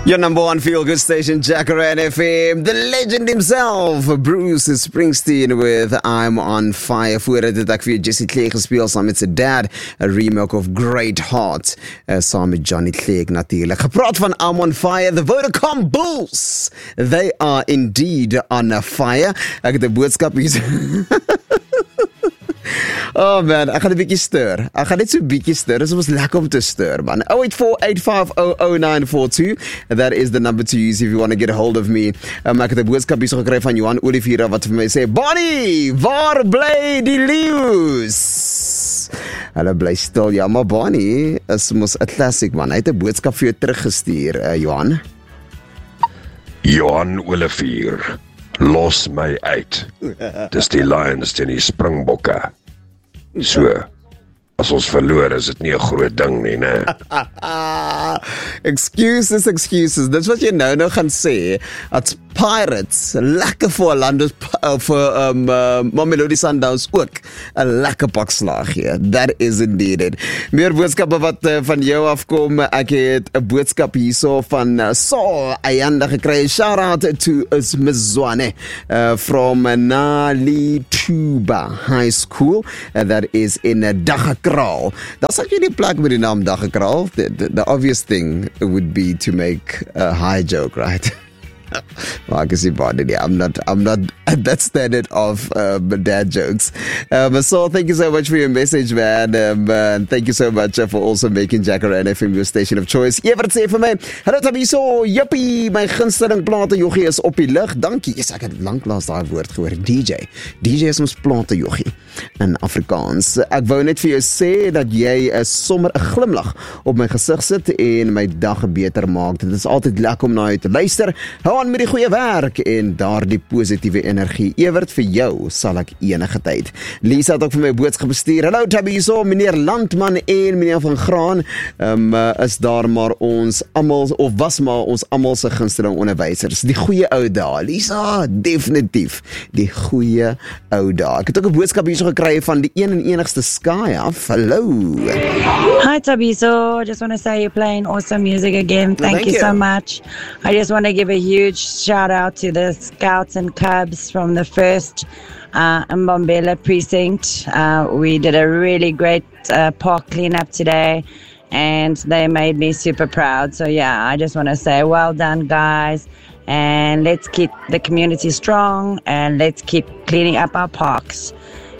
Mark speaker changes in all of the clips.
Speaker 1: Your number one feel-good station, Jacaranda FM. The legend himself, Bruce Springsteen with I'm on Fire. Voordat het ek vir Jessie Clegg gespeel saam met sy dad, a remake of Great Heart, saam met Johnny Clegg natuurlijk. Gepraat van I'm on Fire, the Vodacom Bulls. They are indeed on fire. Ek het 'n boodskap hier. Oh man, ek gaan 'n bietjie stir. Ek gaan net so 'n bietjie stir. Dit was lekker om te stir, man. 0848500942. That is the number to use if you want to get a hold of me. Ek het 'n boodskap hier gekry van Johan Olivier wat vir my sê, Bonnie, waar bly die leeu's? Hulle bly stil. Ja, maar Bonnie is mos 'n classic, man. Hy het 'n boodskap vir jou teruggestuur, Johan.
Speaker 2: Johan Olivier, los my uit. Dis die Lions teen die Springbokke. So, as ons verloor is dit nie 'n groot ding nie, né?
Speaker 1: Excuses. Dis wat jy nou gaan sê. As Pirates, lekker vir Orlando, vir Mamelodi Sundowns ook 'n lekker pak slag hier. That is indeed it. Meer boodskappe wat van jou afkom. Ek het 'n boodskap hierso van Saul Ayanda gekry. Shout out to Usmizwane from Nalituba High School. That is in Daggakraal. That's actually a plek met die naam Daggakraal. The obvious thing would be to make a high joke, right? Well, I can see body. I'm not at that standard of dad jokes. So thank you so much for your message, man. And thank you so much for also making Jacaranda FM your station of choice. Evert sê vir my, hallo Tabiso, jippie, my gunsteling plate joggie is op die lug. Dankie. Yes, ek het lanklaas daai woord gehoor. DJ is ons plate joggie in Afrikaans. Ek wou net vir jou sê dat jy sommer 'n glimlag op my gesig sit en my dag beter maak. Dit is altyd lekker om na jou te luister. Hou aan met die goeie werk en daardie positiewe energie. Ewert, vir jou sal ek enige tyd. Lisa het ook vir my boodskap gestuur. Hallo Tabiso, meneer Landman en meneer van Graan, is daar maar ons almal, of was maar ons almal se gunsteling onderwysers. Die goeie ou dae. Lisa, definitief. Die goeie ou dae. Ek het ook 'n boodskap hierso gekry van die een en enigste Sky af. Hallo.
Speaker 3: Hi Tabiso, I just want to say you're playing awesome music again. Thank you so much. I just want to give a huge shout out to the Scouts and Cubs from the 1st Mbombela precinct. We did a really great park cleanup today and they made me super proud. So yeah, I just want to say well done guys, and let's keep the community strong and let's keep cleaning up our parks.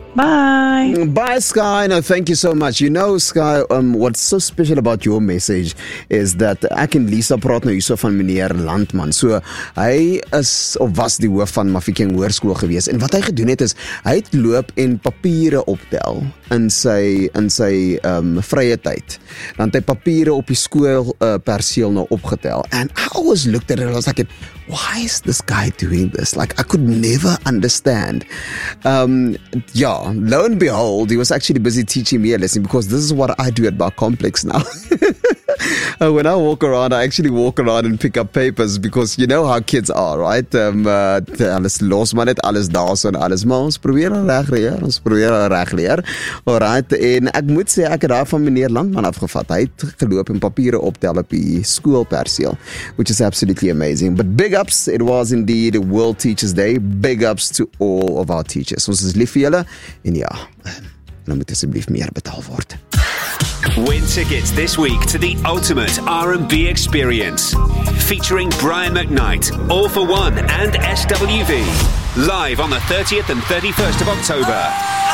Speaker 3: Bye.
Speaker 1: Bye, Sky. No, thank you so much. You know, Sky, what's so special about your message is that ek en Lisa praat nou hierso van meneer Landman. So, hy is, of was die hoof van Mafikeng Hoërskool gewees. En wat hy gedoen het is, hy het loop en papiere optel in sy vrye tyd. Dan het hy papiere op die skool perseel nou opgetel. And I always looked at it and I was like, why is this guy doing this? Like, I could never understand. Yeah, lo and behold, he was actually busy teaching me a lesson because this is what I do at my complex now. When I walk around, I actually walk around and pick up papers because you know how kids are, right? Alles los maar net, alles daar so en alles, maar ons probeer reg leer. Alright, en ek moet sê, ek het daar van meneer Landman afgevat. Hy het geloop en papiere optel op die skoolperseel, which is absolutely amazing. But big ups, it was indeed World Teachers Day. Big ups to all of our teachers. Ons is lief vir julle, en ja, dan moet asseblief meer betaal word.
Speaker 4: Win tickets this week to the ultimate R&B experience, featuring Brian McKnight, All for One and SWV, live on the 30th and 31st of October.